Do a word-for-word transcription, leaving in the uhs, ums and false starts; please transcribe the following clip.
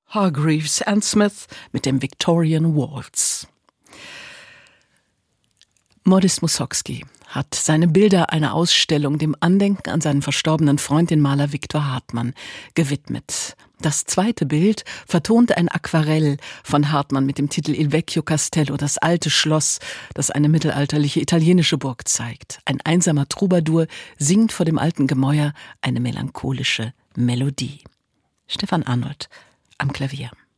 Hargreaves and Smith mit dem Victorian Waltz. Modest Mussorgsky hat seine Bilder einer Ausstellung dem Andenken an seinen verstorbenen Freund, den Maler Viktor Hartmann, gewidmet. Das zweite Bild vertonte ein Aquarell von Hartmann mit dem Titel Il Vecchio Castello, das alte Schloss, das eine mittelalterliche italienische Burg zeigt. Ein einsamer Troubadour singt vor dem alten Gemäuer eine melancholische Melodie. Stefan Arnold am Klavier.